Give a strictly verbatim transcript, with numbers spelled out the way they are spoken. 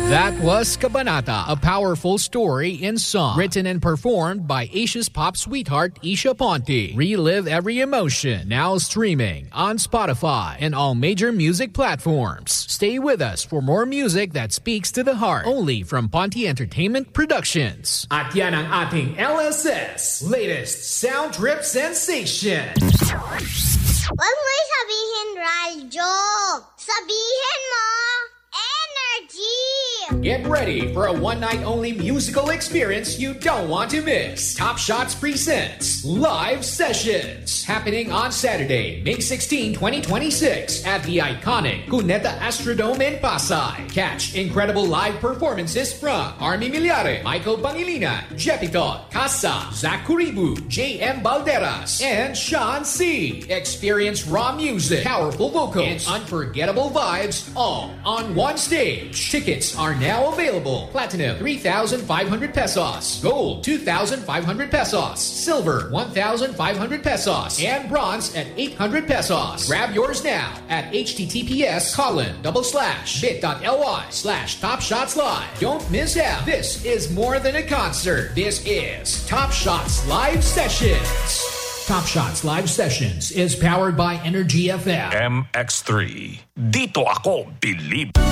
That was Kabanata, a powerful story in song, written and performed by Asia's pop sweetheart Isha Ponte. Relive every emotion, now streaming on Spotify and all major music platforms. Stay with us for more music that speaks to the heart, only from Ponte Entertainment Productions. At yan ang ating L S S, latest sound trip sensation. Huwag mo'y sabihin, Raljo. Sabihin mo, energy! Get ready for a one-night-only musical experience you don't want to miss. Top Shots presents Live Sessions, happening on Saturday, May sixteenth, twenty twenty-six at the iconic Cuneta Astrodome in Pasay. Catch incredible live performances from Army Milyare, Michael Pangilinan, Jetiton, Casa, Zach Kuribu, J M Balderas, and Sean C. Experience raw music, powerful vocals, and unforgettable vibes all on one stage. Tickets are now available. Platinum, three thousand five hundred pesos. Gold, two thousand five hundred pesos. Silver, one thousand five hundred pesos. And bronze at eight hundred pesos. Grab yours now at https colon double slash bit.ly slash Top Shots Live. Don't miss out. This is more than a concert. This is Top Shots Live Sessions. Top Shots Live Sessions is powered by Energy F M. M X three. Dito ako bilib.